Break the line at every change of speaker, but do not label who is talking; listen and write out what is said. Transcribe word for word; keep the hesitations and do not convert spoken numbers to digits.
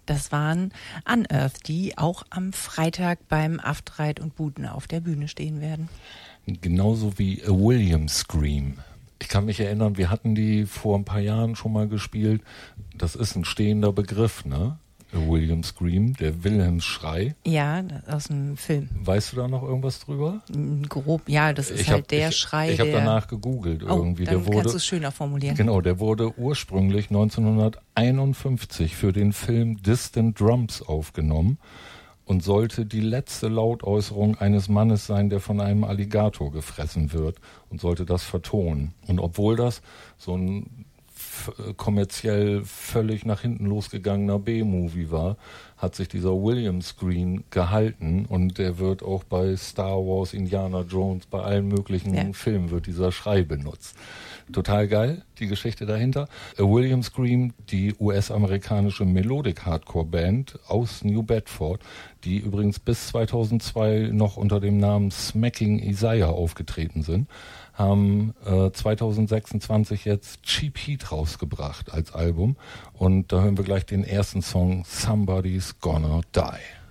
Das waren Unearth, die auch am Freitag beim Aftreit und Buten auf der Bühne stehen werden.
Genauso wie A William Scream. Ich kann mich erinnern, wir hatten die vor ein paar Jahren schon mal gespielt. Das ist ein stehender Begriff, ne? A William Scream, der Wilhelmsschrei.
Ja, aus dem Film.
Weißt du da noch irgendwas drüber?
Grob, ja, das ist
ich
halt
hab,
der
ich,
Schrei.
Ich habe
der
danach gegoogelt
oh,
irgendwie.
Dann
der wurde,
kannst du es schöner formulieren.
Genau, der wurde ursprünglich neunzehnhunderteinundfünfzig für den Film Distant Drums aufgenommen und sollte die letzte Lautäußerung eines Mannes sein, der von einem Alligator gefressen wird, und sollte das vertonen. Und obwohl das so ein kommerziell völlig nach hinten losgegangener B-Movie war, hat sich dieser William Scream gehalten, und der wird auch bei Star Wars, Indiana Jones, bei allen möglichen ja. Filmen wird dieser Schrei benutzt. Total geil, die Geschichte dahinter. A William Scream, die U S-amerikanische Melodic-Hardcore-Band aus New Bedford, die übrigens bis zweitausendzwei noch unter dem Namen Smacking Isaiah aufgetreten sind, haben äh, zweitausendsechsundzwanzig jetzt Cheap Heat rausgebracht als Album, und da hören wir gleich den ersten Song, Somebody's Gonna Die.